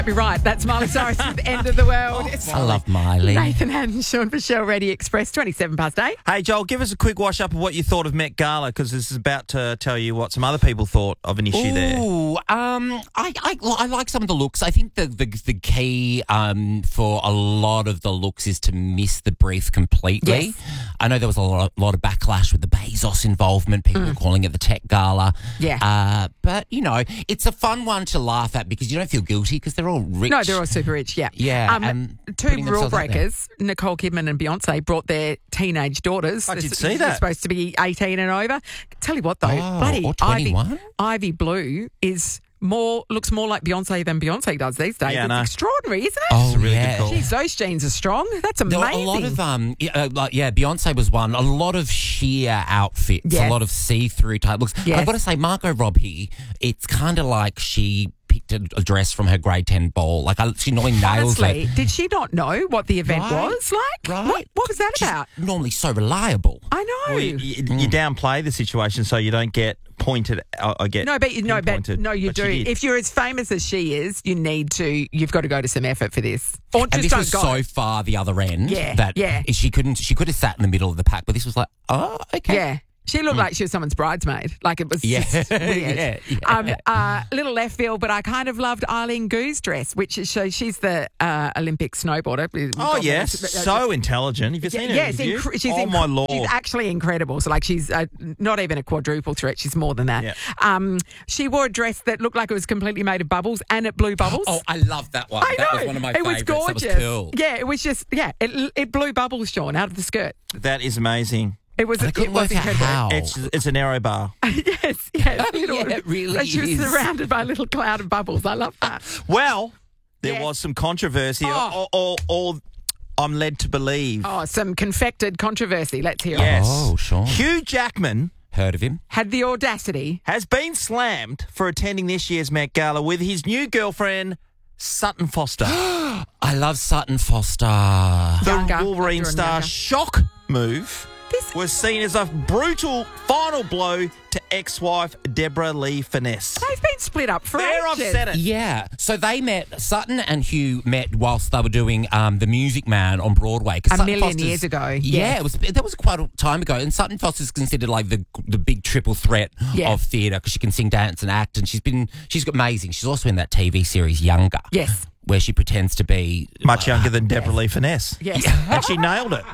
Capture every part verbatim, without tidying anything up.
Be right. That's Miley Cyrus at the end of the world. It's I love Miley. Nathan and Sean Michelle Ready Express, twenty-seven past eight. Hey, Joel, give us a quick wash up of what you thought of Met Gala, because this is about to tell you what some other people thought of an issue there. Ooh, um, I, I, I like some of the looks. I think the the, the key um, for a lot of the looks is to miss the brief completely. Yes. I know there was a lot, a lot of backlash with the Bezos involvement. People were calling it the tech gala. Yeah. Uh, but, you know, it's a fun one to laugh at because you don't feel guilty because they're all rich. No, they're all super rich, yeah. Yeah, Um, and two putting rule themselves out there. breakers, Nicole Kidman and Beyonce, brought their teenage daughters. I did This- see they're that. supposed to be eighteen and over. Tell you what, though, Oh, bloody or Ivy, twenty-one? Ivy Blue is more looks more like Beyonce than Beyonce does these days. Yeah, I it's know. extraordinary, isn't it? Oh, a really good yeah. call. Jeez, those jeans are strong. That's There amazing. were a lot of um, yeah, uh, like yeah, Beyonce was one. A lot of sheer outfits, Yes. a lot of see-through type looks. Yes. I've got to say, Margot Robbie, it's kind of like she picked a, a dress from her grade ten ball. Like I, she normally nails Honestly, it. did she not know what the event Right, was like? right. What, what was that She's about? normally so reliable. I know. Well, you, you, you downplay the situation so you don't get pointed. I I get No, but no, but pinpointed, no, you but do. she did. If you're as famous as she is, you need to. You've got to go to some effort for this, or And just this don't was go. so far the other end Yeah, that yeah. she couldn't. She could have sat in the middle of the pack, but this was like, oh, okay. Yeah. She looked like she was someone's bridesmaid. Like it was Yeah, just weird. yeah, yeah. Um, uh, little left field, but I kind of loved Eileen Goo's dress, which is, so she's the uh, Olympic snowboarder. Oh, God yes. knows. So intelligent. Have you seen her? Yes, interview? incre- she's oh, inc- my Lord. She's actually incredible. So, like, she's uh, not even a quadruple threat. She's more than that. Yeah. Um, she wore a dress that looked like it was completely made of bubbles, and it blew bubbles. Oh, I love that one. I know. That was one of my it was favourites. gorgeous. That was cool. Yeah, it was just, yeah, it, it blew bubbles, Sean, out of the skirt. That is amazing. It was, I it couldn't was work out incredible. how. It's it's an arrow bar. yes, yes. Yeah, it really and she was is. surrounded by a little cloud of bubbles. I love that. Well, there Yeah. was some controversy, Oh. or, or, or I'm led to believe. Oh, some confected controversy. Let's hear it. Yes. Oh, sure. Hugh Jackman Heard of him? Had the audacity. has been slammed for attending this year's Met Gala with his new girlfriend, Sutton Foster. I love Sutton Foster. The Younger, Wolverine younger and star younger. shock move This was seen as a brutal final blow to ex-wife Deborah Lee Finesse. They've been split up for There, I've ages. said it. Yeah. So they met, Sutton and Hugh met whilst they were doing um, The Music Man on Broadway. 'Cause A Sutton million Foster's- years ago, Yeah, yes. it was. That was quite a time ago. And Sutton Foster's considered like the the big triple threat Yeah. of theatre because she can sing, dance and act. And she's been, she's amazing. She's also in that T V series Younger. Yes. Where she pretends to be... Much younger than Deborah Lee Finesse. Yes. And she nailed it.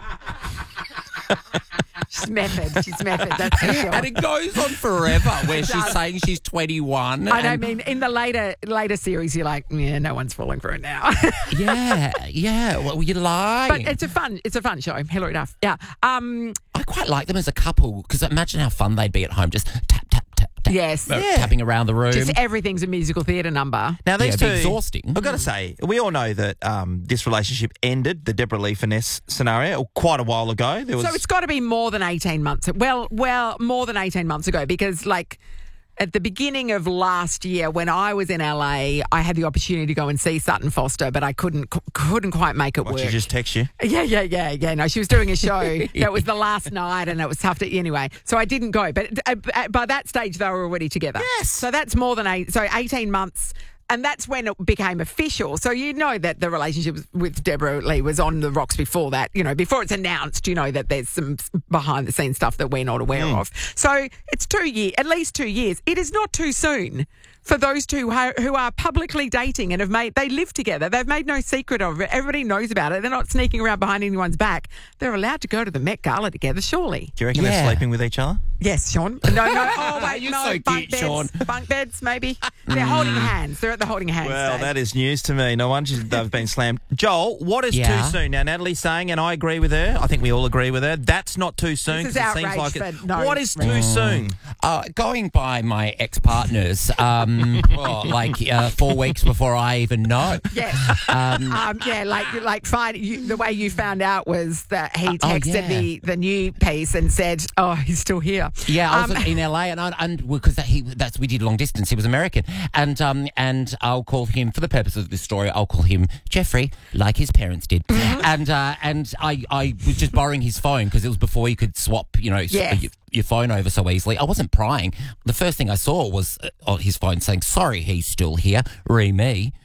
She's method. She's method. That's for sure. And it goes on forever where she's does. saying she's twenty-one. I don't and- mean in the later later series. You're like, yeah, no one's falling for it now. Yeah, yeah. Well, you lie. but it's a fun, it's a fun show. Hilary Duff. Yeah. Um. I quite like them as a couple because imagine how fun they'd be at home, just tap, tap, tap, tap. Yes. uh, Yeah. Tapping around the room. Just everything's a musical theatre number. Now, these Yeah, it'd two, be exhausting. I've got to say, we all know that um, this relationship ended, the Deborah Lee Finesse scenario, quite a while ago. There was So it's got to be more than eighteen months. Well, well, more than eighteen months ago, because like at the beginning of last year, when I was in L A, I had the opportunity to go and see Sutton Foster, but I couldn't couldn't quite make it Why don't work. you just text you? Yeah, yeah, yeah, yeah. No, she was doing a show that was the last night, and it was tough to anyway. So I didn't go, but uh, by that stage they were already together. Yes. So that's more than eight. So eighteen months. And that's when it became official. So you know that the relationship with Deborah Lee was on the rocks before that. You know, before it's announced, you know that there's some behind the scenes stuff that we're not aware of. So it's two years, at least two years. It is not too soon for those two who who are publicly dating and have made, they live together. They've made no secret of it. Everybody knows about it. They're not sneaking around behind anyone's back. They're allowed to go to the Met Gala together, surely. Do you reckon Yeah. they're sleeping with each other? Yes, Sean. No, no. Oh, wait, You're no. so bunk cute, beds. Sean. Bunk beds, maybe. They're holding hands. They're at the holding hands Well, stage. that is news to me. No wonder they've been slammed. Joel, what is Yeah. too soon? Now, Natalie's saying, and I agree with her, I think we all agree with her, that's not too soon. This is 'cause it seems outrage like it. for no What is too reason. soon? Uh, going by my ex-partners, um, well, like uh, four weeks before I even know. Yes. Um, yeah, like like find, you, the way you found out was that he oh, texted yeah. the, the new piece and said, oh, he's still here. Yeah, I Um, was in L A, and I, and because that he that's we did long distance. He was American, and um and I'll call him for the purpose of this story. I'll call him Jeffrey, like his parents did, and uh, and I I was just borrowing his phone because it was before you could swap, you know, s- Yes. your, your phone over so easily. I wasn't prying. The first thing I saw was uh, on his phone saying, "Sorry, he's still here. Re me."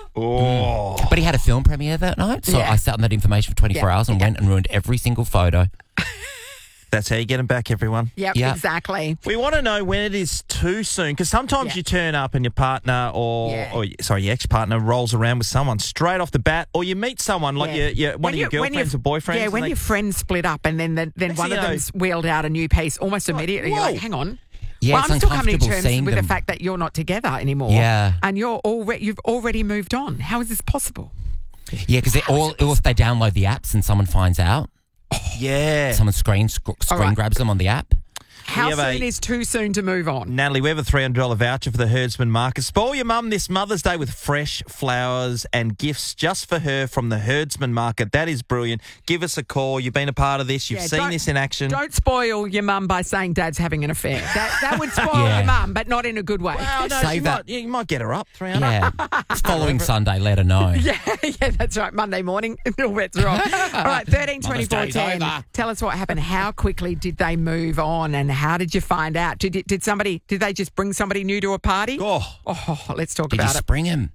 Oh. But he had a film premiere that night, so Yeah. I sat on that information for twenty-four Yeah. hours and Yeah. went and ruined every single photo. That's how you get them back, everyone. Yep, Yeah. exactly. We want to know when it is too soon, because sometimes Yeah. you turn up and your partner or, Yeah. or sorry, your ex-partner rolls around with someone straight off the bat, or you meet someone like Yeah. your, your, one When of your you- when girlfriends you- or boyfriends. Yeah, and when they- your friends split up and then then, then Next one thing of you know- them's wheeled out a new piece almost immediately. You're Whoa. like, hang on. Yeah, well, it's I'm still coming to uncomfortable terms seeing with the them. fact that you're not together anymore. Yeah. And you're already you've already moved on. How is this possible? Yeah, because or, or if they download the apps and someone finds out, yeah. someone screen sc- screen right. grabs them on the app. How have a- soon is too soon to move on? Natalie, we have a three hundred dollars voucher for the Herdsman Market. Spoil your mum this Mother's Day with fresh flowers and gifts just for her from the Herdsman Market. That is brilliant. Give us a call. You've been a part of this. You've Yeah, seen don't- this in action. Don't spoil your mum by saying Dad's having an affair. That that would spoil Yeah. your mum, but not in a good way. Well, no, Save she that. Might, yeah, you might get her up. three hundred Yeah. Following Sunday, let her know. Yeah, yeah, that's right. Monday morning, all bets are off. All right, thirteen twenty-four Mother's Day's ten. over. Tell us what happened. How quickly did they move on, and how did you find out? Did did somebody? Did they just bring somebody new to a party? Oh. Oh, let's talk Did you about it. spring him?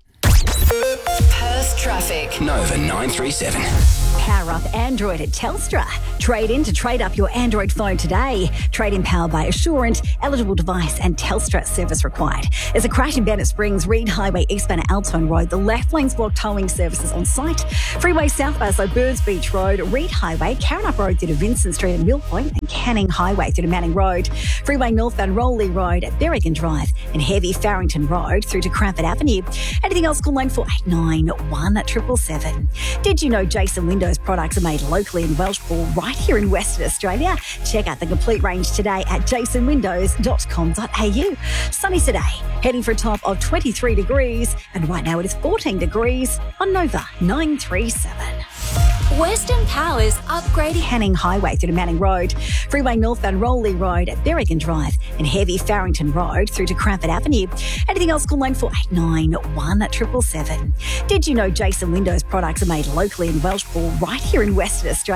Perth traffic. Nova nine three seven. Power up Android at Telstra. Trade in to trade up your Android phone today. Trade in powered by Assurant, eligible device and Telstra service required. There's a crash in Bennett Springs, Reed Highway, eastbound at Altone Road. The left lane's blocked, towing services on site. Freeway southbound, so Birds Beach Road, Reed Highway, Carrinup Road through to Vincent Street and Mill Point, and Canning Highway through to Manning Road. Freeway northbound, Rowley Road at Berrigan Drive, and heavy Farrington Road through to Cranford Avenue. Anything else, call line four eight nine one seven seven. Did you know Jason Windows products are made locally in Welshpool, right here in Western Australia? Check out the complete range today at jason windows dot com dot a u. Sunny today, heading for a top of twenty-three degrees, and right now it is fourteen degrees on Nova nine three seven. Western Power's upgrading. Canning Highway through to Manning Road, Freeway northbound Rowley Road at Berrigan Drive, and heavy Farrington Road through to Cranford Avenue. Anything else, call line four eight nine one seven seven. Did you know Jason Windows products are made locally in Welshpool, right here in Western Australia?